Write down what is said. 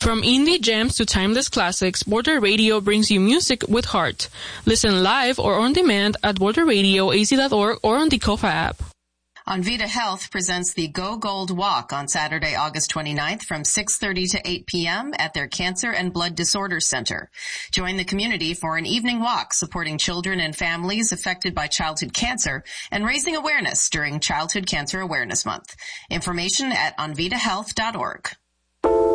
From indie gems to timeless classics, Border Radio brings you music with heart. Listen live or on demand at borderradioaz.org or on the Kofa app. Envita Health presents the Go Gold Walk on Saturday, August 29th from 6:30 to 8 p.m. at their Cancer and Blood Disorders Center. Join the community for an evening walk supporting children and families affected by childhood cancer and raising awareness during Childhood Cancer Awareness Month. Information at onvitahealth.org.